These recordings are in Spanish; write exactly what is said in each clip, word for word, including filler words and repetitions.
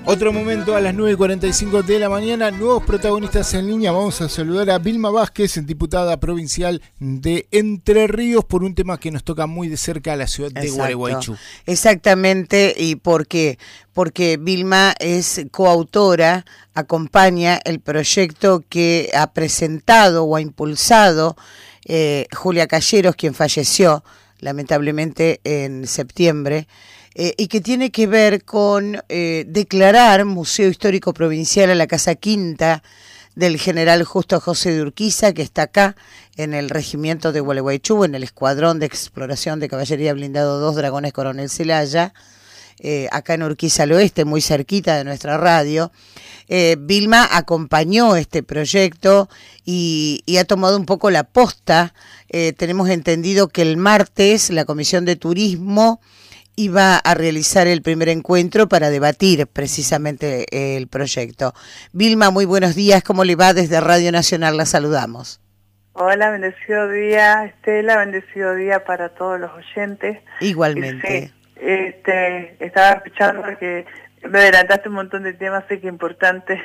Otro momento a las nueve y cuarenta y cinco de la mañana, nuevos protagonistas en línea. Vamos a saludar a Vilma Vázquez, diputada provincial de Entre Ríos, por un tema que nos toca muy de cerca a la ciudad de Exacto. Gualeguaychú. Exactamente, ¿y por qué? Porque Vilma es coautora, acompaña el proyecto que ha presentado o ha impulsado eh, Julia Calleros, quien falleció lamentablemente en septiembre, Eh, y que tiene que ver con eh, declarar Museo Histórico Provincial a la Casa Quinta del general Justo José de Urquiza, que está acá en el regimiento de Gualeguaychú, en el Escuadrón de Exploración de Caballería Blindado dos Dragones Coronel Celaya, eh, acá en Urquiza al Oeste, muy cerquita de nuestra radio. Eh, Vilma acompañó este proyecto y, y ha tomado un poco la posta. Eh, tenemos entendido que el martes la Comisión de Turismo iba a realizar el primer encuentro para debatir precisamente el proyecto. Vilma, muy buenos días, ¿cómo le va? Desde Radio Nacional la saludamos. Hola, bendecido día, Estela, bendecido día para todos los oyentes. Igualmente. Sí, este, estaba escuchando que me adelantaste un montón de temas, sé que importantes,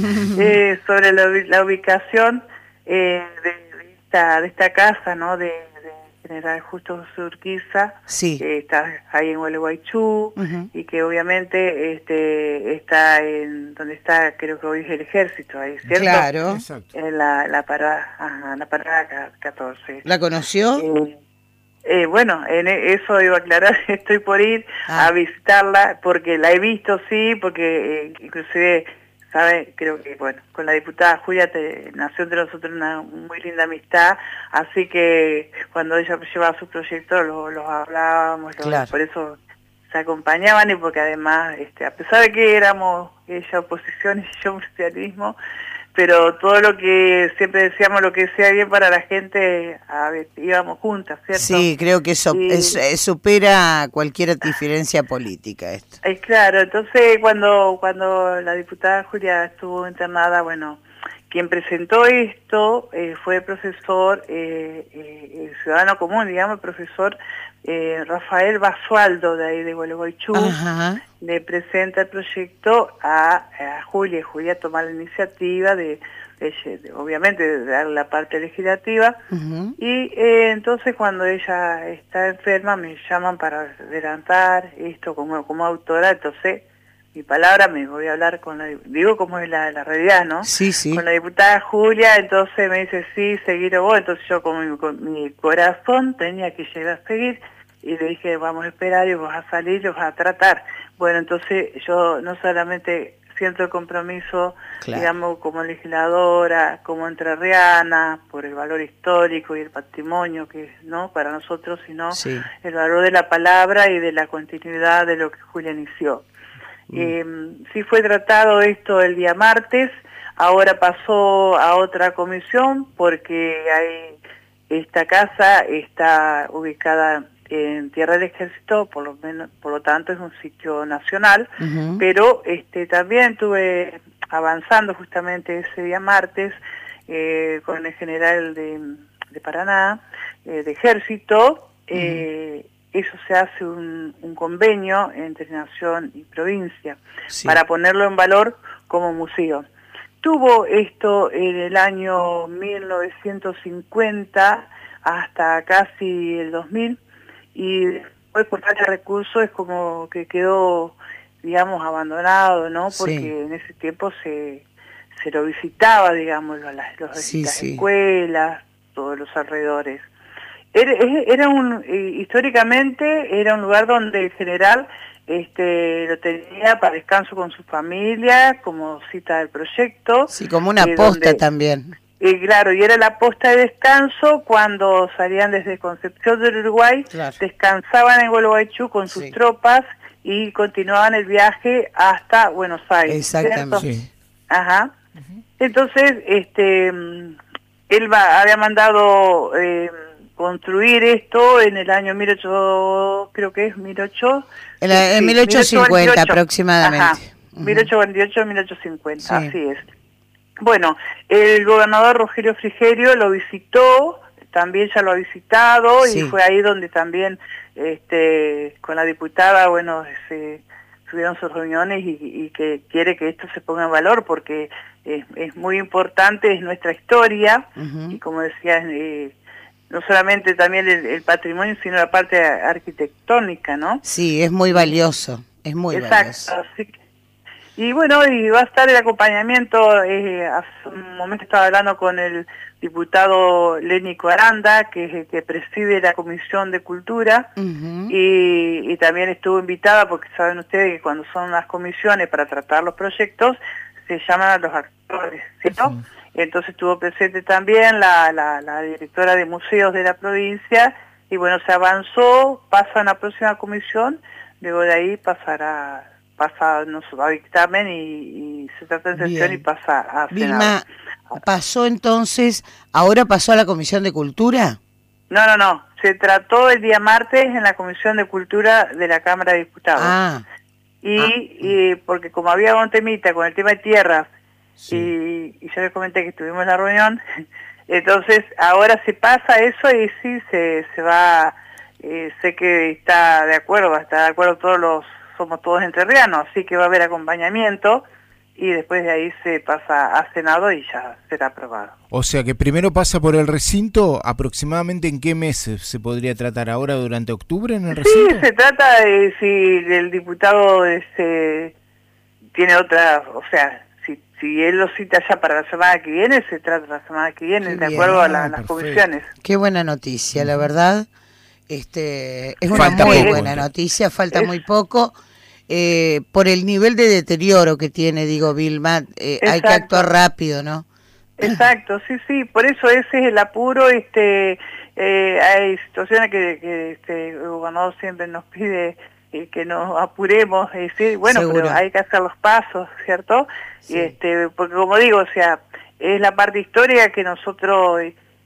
eh, sobre la, la ubicación eh, de, de, esta, de esta casa, ¿no?, de General Justo José Urquiza, sí. que está ahí en Gualeguaychú, uh-huh. y que obviamente este está en donde está, creo que hoy es el ejército, ahí, ¿cierto? Claro. En la, la parada, ajá, la parada catorce. ¿La conoció? Eh, eh, bueno, en eso iba a aclarar, estoy por ir ah. a visitarla, porque la he visto, sí, porque eh, inclusive, ¿sabe? Creo que, bueno, con la diputada Julia te, nació entre nosotros una muy linda amistad, así que cuando ella llevaba su proyecto los lo hablábamos, lo, claro. por eso se acompañaban, y porque además, este, a pesar de que éramos ella oposición y yo cristianismo, pero todo lo que siempre decíamos, lo que sea bien para la gente, a ver, íbamos juntas, ¿cierto? Sí, creo que eso y, es, es, supera cualquier diferencia política esto. Es claro, entonces cuando cuando la diputada Julia estuvo internada, bueno, quien presentó esto eh, fue el profesor, eh, eh, el ciudadano común, digamos, el profesor eh, Rafael Basualdo, de ahí de Gualeguaychú. Ajá. Le presenta el proyecto a, a Julia, y Julia toma la iniciativa de, de, de obviamente, de dar la parte legislativa, uh-huh. y eh, entonces cuando ella está enferma me llaman para adelantar esto como, como autora, entonces mi palabra me voy a hablar con la, digo como es la, la realidad, ¿no? Sí, sí. Con la diputada Julia, entonces me dice, sí, seguir vos, entonces yo con mi, con mi corazón tenía que llegar a seguir, y le dije, vamos a esperar y vas a salir y vas a tratar. Bueno, entonces yo no solamente siento el compromiso, claro. digamos, como legisladora, como entrerriana, por el valor histórico y el patrimonio que es, ¿no?, para nosotros, sino sí. el valor de la palabra y de la continuidad de lo que Julia inició. Mm. Eh, sí fue tratado esto el día martes, ahora pasó a otra comisión porque hay, esta casa está ubicada en Tierra del Ejército, por lo menos, por lo tanto es un sitio nacional, uh-huh. pero este también estuve avanzando justamente ese día martes eh, con el general de, de Paraná, eh, de Ejército, eh, uh-huh. eso se hace un, un convenio entre nación y provincia, sí. para ponerlo en valor como museo. Tuvo esto en el año mil novecientos cincuenta hasta casi el dos mil, y después por falta de recursos es como que quedó, digamos, abandonado, ¿no? Porque sí. en ese tiempo se, se lo visitaba, digamos, los, los sí, las sí. escuelas, todos los alrededores. Era, era un, históricamente era un lugar donde el general este, lo tenía para descanso con su familia, como cita del proyecto. Sí, como una eh, posta donde, también. Y claro, y era la posta de descanso cuando salían desde Concepción del Uruguay, claro. descansaban en Gualeguaychú con sus sí. tropas y continuaban el viaje hasta Buenos Aires. Exactamente. Sí. Ajá. Uh-huh. Entonces, este, él va, había mandado eh, construir esto en el año mil ochocientos, creo que es mil ochocientos. En, la, en sí, mil ochocientos cincuenta aproximadamente. Ajá. Uh-huh. mil ochocientos veintiocho, mil ochocientos cincuenta, sí. así es. Bueno, el gobernador Rogelio Frigerio lo visitó, también ya lo ha visitado, sí. y fue ahí donde también, este, con la diputada, bueno, se tuvieron sus reuniones y, y que quiere que esto se ponga en valor porque es, es muy importante, es nuestra historia, uh-huh. y como decías, eh, no solamente también el, el patrimonio, sino la parte arquitectónica, ¿no? Sí, es muy valioso, es muy Exacto, valioso. Así que, y bueno, y va a estar el acompañamiento, eh, hace un momento estaba hablando con el diputado Lénico Aranda, que es el que preside la Comisión de Cultura, uh-huh. y, y también estuvo invitada, porque saben ustedes que cuando son las comisiones para tratar los proyectos, se llaman a los actores, ¿cierto? Uh-huh. Entonces estuvo presente también la, la, la directora de museos de la provincia, y bueno, se avanzó, pasa a la próxima comisión, luego de ahí pasará... pasa no, a dictamen y, y se trata en sesión y pasa a Vilma, Senado. ¿Pasó entonces, ahora pasó a la Comisión de Cultura? No, no, no, se trató el día martes en la Comisión de Cultura de la Cámara de Diputados. Ah. Y, ah. y porque como había un temita con el tema de tierras, sí. y, y yo les comenté que tuvimos la reunión, entonces ahora se pasa eso y sí, se, se va, eh, sé que está de acuerdo, va a estar de acuerdo todos los somos todos entrerrianos, así que va a haber acompañamiento y después de ahí se pasa a Senado y ya será aprobado. O sea que primero pasa por el recinto, ¿aproximadamente en qué meses se podría tratar? ¿Ahora durante octubre en el recinto? Sí, se trata de si el diputado este, tiene otra, o sea, si, si él lo cita ya para la semana que viene, se trata la semana que viene, Qué de bien. acuerdo ah, a la, las comisiones. Qué buena noticia, la verdad. Este, es una falta muy poco, buena noticia, falta es, muy poco. Eh, por el nivel de deterioro que tiene, digo, Vilma, eh, hay que actuar rápido, ¿no? Exacto, sí, sí, por eso ese es el apuro. Este, eh, hay situaciones que, que este, el gobernador siempre nos pide eh, que nos apuremos, es decir, bueno, Seguro. Pero hay que hacer los pasos, ¿cierto? Sí. Y este, porque como digo, o sea, es la parte histórica que nosotros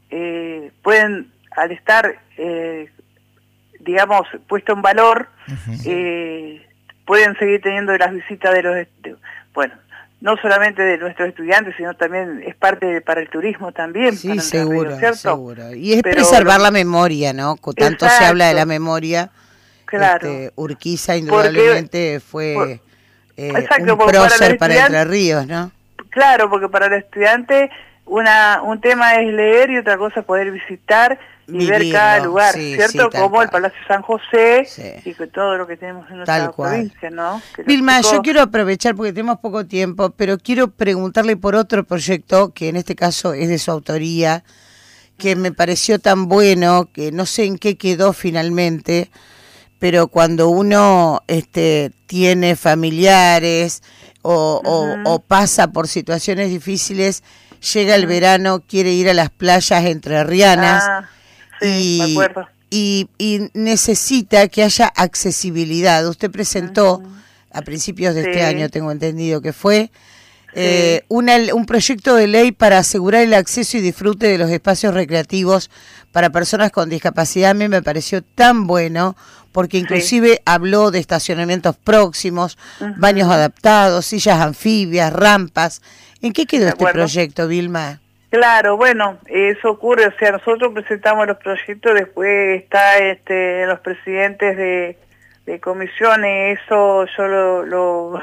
eh, pueden, al estar, eh, digamos, puesto en valor, uh-huh. eh, pueden seguir teniendo las visitas de los, de, bueno, no solamente de nuestros estudiantes, sino también es parte de, para el turismo también. Sí, para seguro, Río, ¿cierto? seguro. Y es Pero, preservar la memoria, ¿no? Tanto exacto. se habla de la memoria. Claro. Este, Urquiza indudablemente porque, fue por, eh, exacto, un prócer para, para Entre Ríos, ¿no? Claro, porque para el estudiante una un tema es leer y otra cosa es poder visitar y Vivirlo, ver cada lugar, sí, ¿cierto? Sí, Como cual. el Palacio San José, sí. y con todo lo que tenemos en nuestra tal provincia, ¿no? Que Vilma, chicos... yo quiero aprovechar porque tenemos poco tiempo, pero quiero preguntarle por otro proyecto, que en este caso es de su autoría, que me pareció tan bueno, que no sé en qué quedó finalmente, pero cuando uno este, tiene familiares o, uh-huh. o, o pasa por situaciones difíciles, llega el uh-huh. verano, quiere ir a las playas entrerrianas, ah, sí, y, me acuerdo. Y, y necesita que haya accesibilidad. Usted presentó uh-huh. a principios de sí. este año, tengo entendido que fue, sí. eh, una, un proyecto de ley para asegurar el acceso y disfrute de los espacios recreativos para personas con discapacidad. A mí me pareció tan bueno, porque inclusive sí. habló de estacionamientos próximos, uh-huh. baños adaptados, sillas anfibias, rampas. ¿En qué quedó este proyecto, Vilma? Claro, bueno, eso ocurre, o sea, nosotros presentamos los proyectos, después está este, los presidentes de, de comisiones, eso yo lo, lo,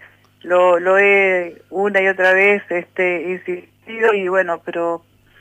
lo, lo he una y otra vez este, insistido, y bueno, pero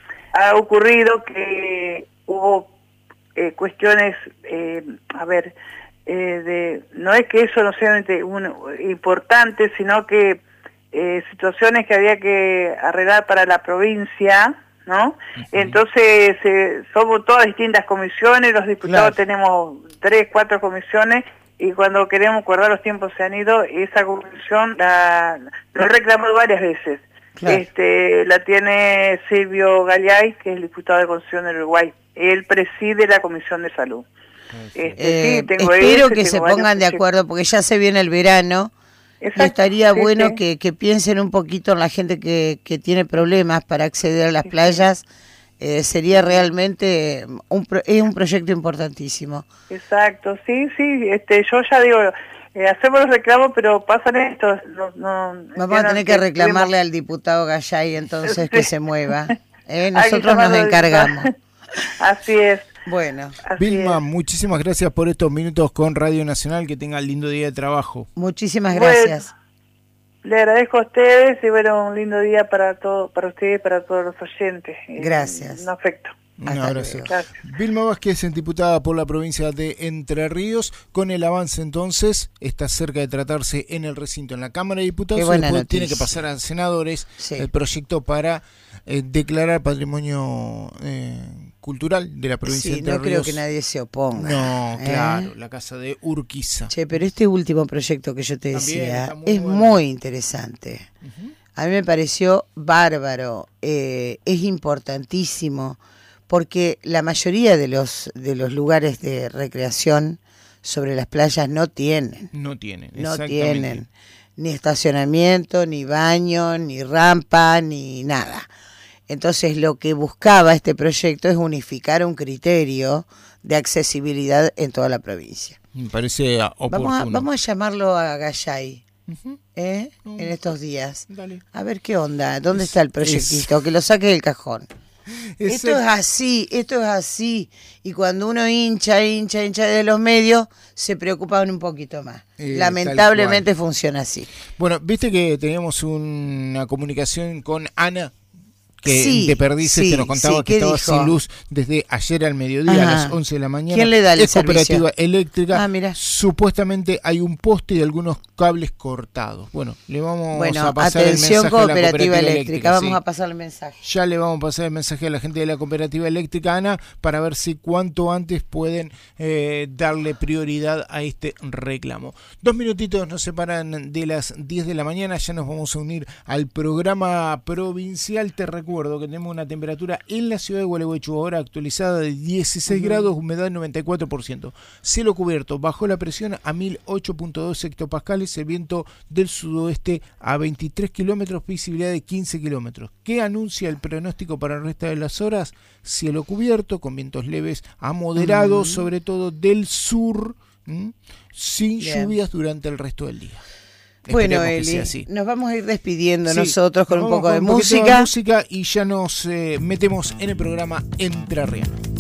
ha ocurrido que hubo eh, cuestiones, eh, a ver, eh, de no es que eso no sea un, importante, sino que Eh, situaciones que había que arreglar para la provincia, ¿no? Uh-huh. Entonces, eh, somos todas distintas comisiones, los diputados claro. tenemos tres, cuatro comisiones, y cuando queremos acordar los tiempos se han ido, esa comisión la, lo reclamó varias veces. Claro. Este, la tiene Silvio Gallay, que es el diputado de Constitución del Uruguay. Él preside la Comisión de Salud. Este, eh, sí, tengo espero ese, que se pongan de acuerdo, porque ya se viene el verano. Exacto, y estaría sí, bueno sí. Que, que piensen un poquito en la gente que, que tiene problemas para acceder a las sí, playas. Eh, sería realmente un es un proyecto importantísimo. Exacto, sí, sí. Este, yo ya digo, eh, hacemos los reclamos, pero pasan estos. No, no, Vamos a tener que reclamarle al diputado Gallay entonces sí. que se mueva. Eh, nosotros nos encargamos. Así es. Bueno. Vilma, muchísimas gracias por estos minutos con Radio Nacional, que tenga lindo día de trabajo. Muchísimas gracias. Bueno, le agradezco a ustedes y bueno, un lindo día para todo, para ustedes y para todos los oyentes. Gracias. Un afecto. Un abrazo. Vilma Vázquez, diputada por la provincia de Entre Ríos. Con el avance entonces, está cerca de tratarse en el recinto, en la Cámara de Diputados. Después tiene que pasar a senadores sí. el proyecto para eh, declarar patrimonio eh, cultural de la provincia sí, de Entre no Ríos. creo que nadie se oponga. No, ¿eh? claro, la casa de Urquiza. Che, pero este último proyecto que yo te También decía muy es bueno. muy interesante. Uh-huh. A mí me pareció bárbaro, eh, es importantísimo. Porque la mayoría de los de los lugares de recreación sobre las playas no tienen. No tienen, No tienen ni estacionamiento, ni baño, ni rampa, ni nada. Entonces lo que buscaba este proyecto es unificar un criterio de accesibilidad en toda la provincia. Me parece oportuno. Vamos a, vamos a llamarlo a Gallay. Uh-huh. ¿Eh? Uh-huh. En estos días. Dale. A ver qué onda, ¿dónde es, está el proyectito? Es... Que lo saque del cajón. Esto es así, esto es así. Y cuando uno hincha, hincha, hincha de los medios, se preocupan un poquito más. Eh, Lamentablemente funciona así. Bueno, viste que teníamos una comunicación con Ana, que sí, de Perdices, sí, que nos contaba sí, que estaba dijo? sin luz desde ayer al mediodía. Ajá. A las once de la mañana. ¿Quién le da el es servicio? Cooperativa Eléctrica. Ah, mira. Supuestamente hay un poste y algunos cables cortados. Bueno, le vamos bueno, a pasar atención, el mensaje Cooperativa, a la Cooperativa Eléctrica. Eléctrica. Vamos sí. a pasar el mensaje. Ya le vamos a pasar el mensaje a la gente de la Cooperativa Eléctrica, Ana, para ver si cuanto antes pueden eh, darle prioridad a este reclamo. Dos minutitos nos separan de las diez de la mañana. Ya nos vamos a unir al programa provincial. Te recuerdo que tenemos una temperatura en la ciudad de Gualeguaychú ahora actualizada de dieciséis uh-huh. grados, humedad noventa y cuatro por ciento. Cielo cubierto, bajó la presión a mil ocho punto dos hectopascales, el viento del sudoeste a veintitrés kilómetros, visibilidad de quince kilómetros. ¿Qué anuncia el pronóstico para el resto de las horas? Cielo cubierto, con vientos leves a moderados, uh-huh. sobre todo del sur, ¿m? sin Bien. lluvias durante el resto del día. Bueno, Eli, nos vamos a ir despidiendo sí, nosotros con un poco con de un música. de música y ya nos eh, metemos en el programa Entrerriano.